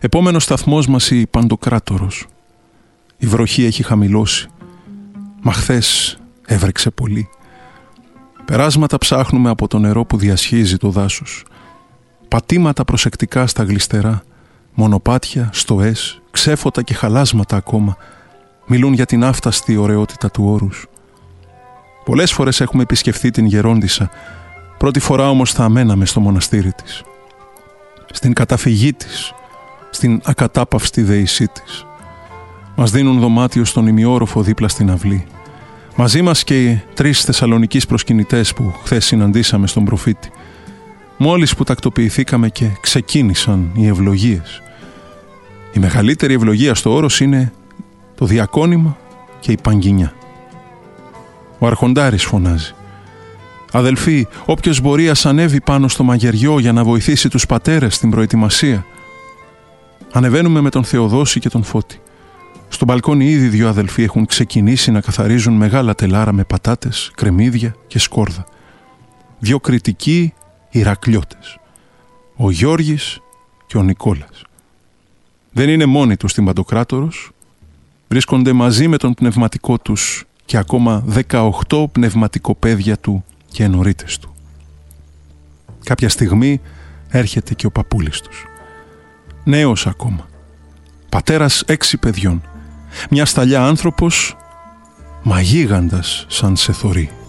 Επόμενος σταθμός μας η Παντοκράτορος. Η βροχή έχει χαμηλώσει. Μα χθες έβρεξε πολύ. Περάσματα ψάχνουμε από το νερό που διασχίζει το δάσος. Πατήματα προσεκτικά στα γλιστερά. Μονοπάτια, στοές, ξέφωτα και χαλάσματα ακόμα. Μιλούν για την άφταστη ωραιότητα του όρους. Πολλές φορές έχουμε επισκεφθεί την Γερόντισσα. Πρώτη φορά όμως θα μέναμε στο μοναστήρι της. Στην καταφυγή της, στην ακατάπαυστη δεησή της. Μας δίνουν δωμάτιο στον ημιόροφο δίπλα στην αυλή. Μαζί μας και οι 3 Θεσσαλονικείς προσκυνητές που χθες συναντήσαμε στον προφήτη. Μόλις που τακτοποιηθήκαμε και ξεκίνησαν οι ευλογίες. Η μεγαλύτερη ευλογία στο όρος είναι το διακόνημα και η παγκινιά. Ο Αρχοντάρης φωνάζει: «Αδελφοί, όποιος μπορεί ας ανέβει πάνω στο μαγειριό για να βοηθήσει τους πατέρες στην προετοιμασία». Ανεβαίνουμε με τον Θεοδόση και τον Φώτη. Στο μπαλκόνι ήδη 2 αδελφοί έχουν ξεκινήσει να καθαρίζουν μεγάλα τελάρα με πατάτες, κρεμμύδια και σκόρδα. 2 κριτικοί Ηρακλιώτες, ο Γιώργης και ο Νικόλας. Δεν είναι μόνοι τους στην Παντοκράτορος, βρίσκονται μαζί με τον πνευματικό τους και ακόμα 18 πνευματικοπαίδια του και ενορίτες του. Κάποια στιγμή έρχεται και ο παππούλης τους. Νέος ακόμα, πατέρας 6 παιδιών, μια σταλιά άνθρωπος, μα γίγαντας σαν σε θωρεί.